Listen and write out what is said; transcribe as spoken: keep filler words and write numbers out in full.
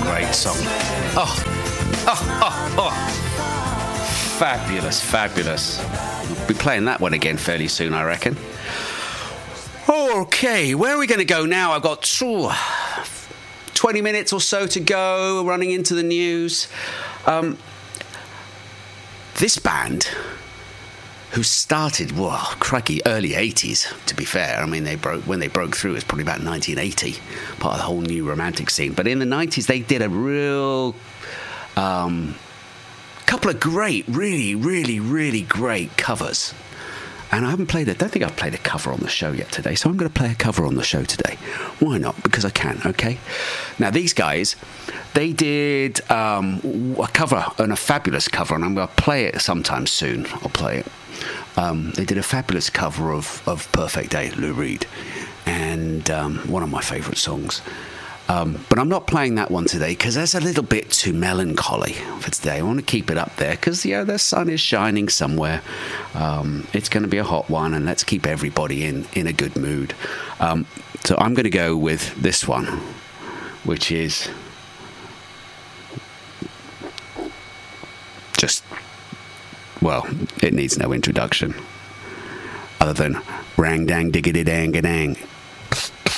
great song. Oh, oh, oh, oh. Fabulous, fabulous. We'll be playing that one again fairly soon, I reckon. Okay, where are we going to go now? I've got ooh, twenty minutes or so to go, running into the news. Um, this band, who started, whoa, crikey, early eighties, to be fair. I mean, they broke when they broke through, it was probably about nineteen eighty, part of the whole new romantic scene. But in the nineties, they did a real um, couple of great, really, really, really great covers. And I haven't played it. I don't think I've played a cover on the show yet today, so I'm going to play a cover on the show today. Why not? Because I can, okay? Now, these guys, they did um, a cover, and a fabulous cover, and I'm going to play it sometime soon. I'll play it. Um, they did a fabulous cover of, of Perfect Day, Lou Reed, and um, one of my favourite songs. Um, but I'm not playing that one today because that's a little bit too melancholy for today. I want to keep it up there because, yeah, the sun is shining somewhere. Um, it's going to be a hot one, and let's keep everybody in, in a good mood. Um, so I'm going to go with this one, which is just, well, it needs no introduction other than rang dang diggity dang dang.